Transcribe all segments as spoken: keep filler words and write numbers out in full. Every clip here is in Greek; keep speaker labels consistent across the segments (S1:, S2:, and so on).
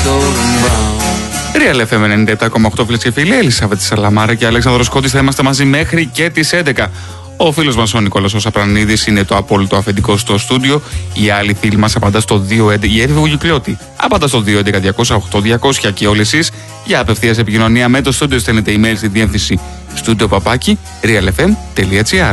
S1: Real εφ εμ ενενήντα επτά κόμμα οκτώ, φίλες και φίλοι, Ελισάβετ Σαλαμάρα και Αλέξανδρος Κώτης θα είμαστε μαζί μέχρι και τις έντεκα. Ο φίλος μας ο Νικόλας ο Σαπρανίδης είναι το απόλυτο αφεντικό στο στούντιο. Οι άλλοι φίλοι μας απαντά στο δύο έντεκα. Η Εύη Βουγιουκλιώτη απαντά στο δύο έντεκα διακόσια οκτώ διακόσια και όλοι εσείς για απευθείας επικοινωνία με το στούντιο στέλνετε email στη διεύθυνση στούντιο παπάκι realfm.gr.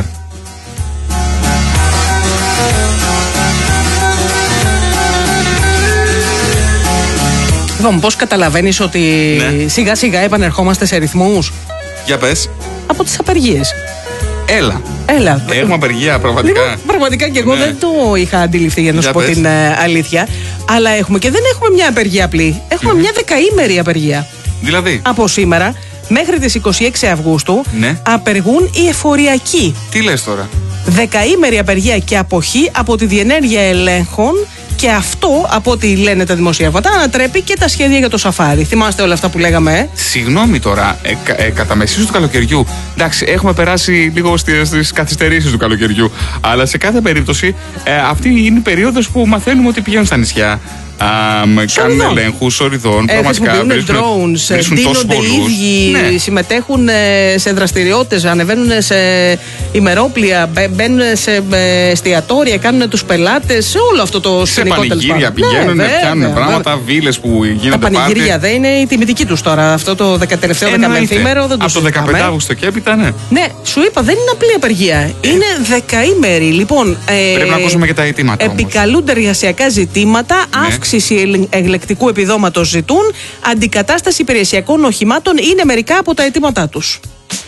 S2: Λοιπόν, πώς καταλαβαίνεις ότι ναι. σιγά σιγά επανερχόμαστε σε ρυθμούς?
S1: Για πες.
S2: Από τις απεργίες.
S1: Έλα.
S2: Έλα.
S1: Έχουμε απεργία, πραγματικά.
S2: Λίγο, πραγματικά και εγώ ναι. δεν το είχα αντιληφθεί, για να
S1: Για
S2: σου πω
S1: πες.
S2: την ε, αλήθεια. Αλλά έχουμε και δεν έχουμε μια απεργία απλή. Έχουμε mm-hmm. μια δεκαήμερη απεργία.
S1: Δηλαδή.
S2: Από σήμερα μέχρι τις είκοσι έξι Αυγούστου
S1: ναι.
S2: απεργούν οι εφοριακοί.
S1: Τι λες τώρα?
S2: Δεκαήμερη απεργία και αποχή από τη διενέργεια ελέγχων. Και αυτό, από ό,τι λένε τα δημοσιεύματα, ανατρέπει και τα σχέδια για το σαφάρι. Θυμάστε όλα αυτά που λέγαμε, ε?
S1: Συγγνώμη τώρα, ε, κα, ε, κατά μεσήσου του καλοκαιριού. Εντάξει, έχουμε περάσει λίγο στις καθυστερήσεις του καλοκαιριού. Αλλά σε κάθε περίπτωση, ε, αυτή είναι η περίοδος που μαθαίνουμε ότι πηγαίνουν στα νησιά. Um, κάνουν ελέγχους σοριδών,
S2: ε,
S1: πραγματικά
S2: χρησιμοποιούν drones, δίνονται οι ίδιοι, ναι. συμμετέχουν σε δραστηριότητες, ανεβαίνουν σε ημερόπλια, μπαίνουν σε εστιατόρια, κάνουν τους πελάτες, σε όλο αυτό το σκηνικό.
S1: Σε πανηγύρια πηγαίνουν, ναι, πιάνουν πράγματα, βίλες που γίνονται.
S2: Τα πανηγύρια δεν είναι η τιμητική τους τώρα. Αυτό το τελευταίο δεκαπεντήμερο δεν το συζητάμε.
S1: Από το δεκαπέντε Αυγούστου και έπειτα, ναι.
S2: Ναι, σου είπα, δεν είναι απλή απεργία. Είναι δεκαήμερη. Λοιπόν,
S1: πρέπει να ακούσουμε και τα αιτήματα.
S2: Επικαλούνται εργασιακά ζητήματα, αύξηση ελεκτικού επιδόματος ζητούν, αντικατάσταση υπηρεσιακών οχημάτων είναι μερικά από τα αιτήματά τους.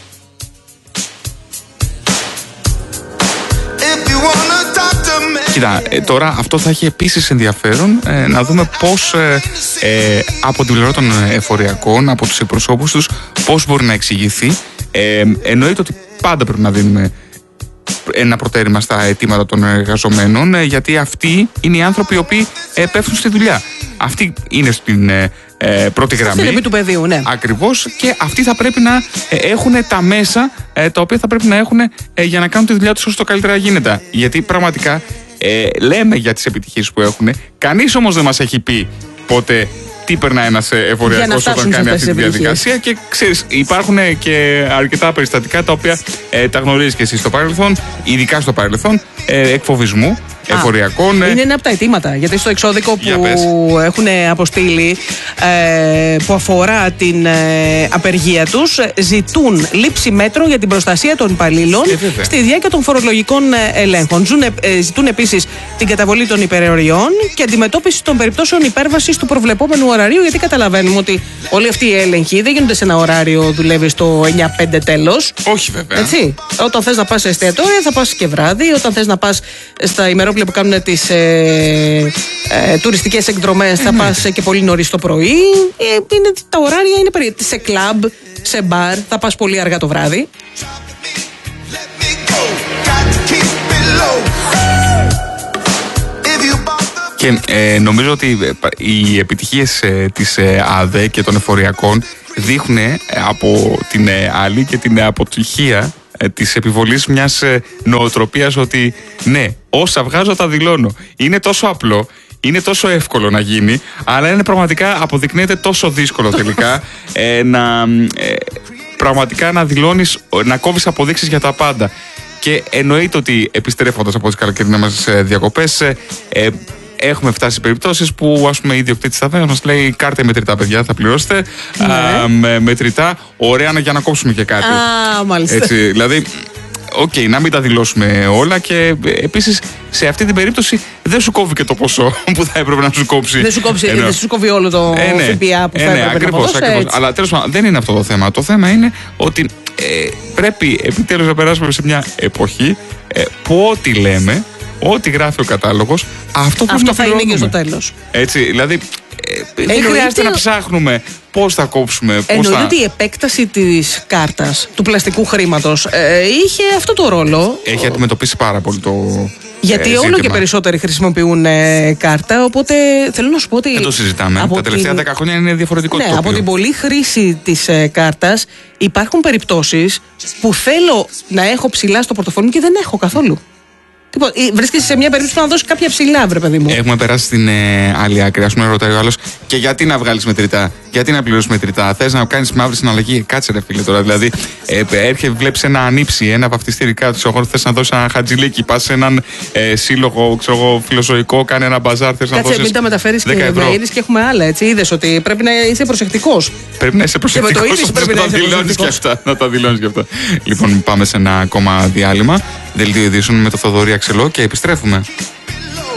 S1: Κοίτα, ε, τώρα αυτό θα έχει επίσης ενδιαφέρον ε, να δούμε πώς ε, ε, από την πλευρά των εφοριακών, από τους εκπροσώπους τους, πώς μπορεί να εξηγηθεί. Ε, εννοείται ότι πάντα πρέπει να δίνουμε ένα προτέρημα στα αιτήματα των εργαζομένων, γιατί αυτοί είναι οι άνθρωποι οι οποίοι πέφτουν στη δουλειά. Αυτοί είναι στην ε, πρώτη γραμμή.
S2: Στην του πεδίου, ναι.
S1: Ακριβώς, και αυτοί θα πρέπει να ε, έχουν τα μέσα ε, τα οποία θα πρέπει να έχουν ε, για να κάνουν τη δουλειά τους όσο το καλύτερα γίνεται. Γιατί πραγματικά ε, λέμε για τις επιτυχίες που έχουν, κανείς όμως δεν μας έχει πει πότε τι περνάει ένας εφοριακός όταν κάνει αυτή τη διαδικασία. Και ξέρεις, υπάρχουν και αρκετά περιστατικά τα οποία ε, τα γνωρίζεις και εσύ στο παρελθόν, ειδικά στο παρελθόν, ε, εκφοβισμού εφοριακών.
S2: Είναι ένα από τα αιτήματα. Γιατί στο εξώδικο που έχουν αποστείλει, ε, που αφορά την ε, απεργία τους, ζητούν λήψη μέτρων για την προστασία των υπαλλήλων ε, στη διάρκεια των φορολογικών ελέγχων. Ζουν, ε, ζητούν επίσης την καταβολή των υπερεωριών και αντιμετώπιση των περιπτώσεων υπέρβασης του προβλεπόμενου ωραρίου. Γιατί καταλαβαίνουμε ότι όλοι αυτοί οι έλεγχοι δεν γίνονται σε ένα ωράριο, δουλεύει στο εννιά πέντε τέλος.
S1: Όχι, βέβαια.
S2: Έτσι. Όταν θες να πας σε εστιατόρια, θα πας και βράδυ. Όταν θες να πας στα ημερόπλια που κάνουν τις ε, ε, τουριστικές εκδρομές, θα πας και πολύ νωρίς το πρωί. Ε, είναι, τα ωράρια είναι περίπου. Σε κλαμπ, σε μπαρ, θα πας πολύ αργά το βράδυ.
S1: Και ε, νομίζω ότι οι επιτυχίες ε, της ε, ΑΔΕ και των εφοριακών δείχνουν ε, από την ε, άλλη και την ε, αποτυχία ε, της επιβολής μιας ε, νοοτροπίας ότι ναι, όσα βγάζω τα δηλώνω. Είναι τόσο απλό, είναι τόσο εύκολο να γίνει, αλλά είναι πραγματικά, αποδεικνύεται τόσο δύσκολο τελικά ε, να ε, πραγματικά να δηλώνεις, να κόβεις αποδείξεις για τα πάντα. Και εννοείται ότι επιστρέφοντας από τις καλοκαιρινές μας διακοπές, ε, ε, έχουμε φτάσει σε περιπτώσεις που, ας πούμε, η ιδιοκτήτης ταβέρνας μας λέει: κάρτε μετρητά, παιδιά, θα πληρώσετε. Ναι. Α, με, μετρητά, ωραία, για να κόψουμε και κάτι.
S2: Α, μάλιστα.
S1: Έτσι, δηλαδή, οκ, okay, να μην τα δηλώσουμε όλα και επίσης σε αυτή την περίπτωση δεν σου κόβει και το ποσό που θα έπρεπε να σου κόψει.
S2: Δεν σου, κόψει,
S1: Ενώ...
S2: δεν σου κόβει όλο το
S1: ε, ναι.
S2: ΦΠΑ που
S1: ε,
S2: θα
S1: ναι,
S2: έπρεπε
S1: ακριβώς,
S2: να
S1: ακριβώς. Αλλά τέλος πάντων δεν είναι αυτό το θέμα. Το θέμα είναι ότι ε, πρέπει επιτέλους να περάσουμε σε μια εποχή ε, που ό,τι λέμε, ό,τι γράφει ο κατάλογος, αυτό,
S2: αυτό θα είναι και στο τέλος.
S1: Έτσι, δηλαδή ε, δεν χρειάζεται να ψάχνουμε πώς θα κόψουμε. Πώς
S2: Εννοείται
S1: θα...
S2: ότι η επέκταση της κάρτας, του πλαστικού χρήματος, ε, είχε αυτό το ρόλο.
S1: Έχει αντιμετωπίσει πάρα πολύ το.
S2: Γιατί
S1: ε,
S2: όλο και περισσότεροι χρησιμοποιούν ε, κάρτα, οπότε θέλω να σου πω ότι.
S1: Δεν το συζητάμε. Τα τελευταία δέκα χρόνια είναι διαφορετικό
S2: ναι,
S1: το τοπίο.
S2: Από την πολλή χρήση της ε, κάρτας υπάρχουν περιπτώσεις που θέλω να έχω ψηλά στο πορτοφόλι και δεν έχω καθόλου. Λοιπόν, βρίσκεσαι σε μια περίπτωση που να δώσει κάποια ψηλά, βρε παιδί μου.
S1: Έχουμε περάσει στην ε, άλλη άκρη. Α πούμε, ρωτάει ο άλλο, και γιατί να βγάλει μετρητά, γιατί να πληρώσει μετρητά, θε να κάνει μαύρη συναλλαγή. Κάτσε, ρε φίλε τώρα. Δηλαδή, ε, έρχεται, βλέπει ένα ανήψι, ένα βαφτιστήρικά του εγχώρου, θε να δώσει ένα χατζηλίκι, πα σε έναν ε, σύλλογο, ξέρω εγώ, φιλοζωικό, κάνει ένα μπαζάρ, θε να δώσει.
S2: Κάτσε, μην τα μεταφέρει και με είδη και έχουμε άλλα, έτσι. Είδε ότι πρέπει να είσαι προσεκτικό.
S1: Πρέπει να είσαι προσεκτικό. Πρέπει να τα δηλώνει και αυτά. Να τα δηλώνει και αυτά. Λοιπόν, πάμε σε ένα ακόμα διάλειμμα. Δελτίο ειδήσεων με το Θοδωρή Αξελό και επιστρέφουμε.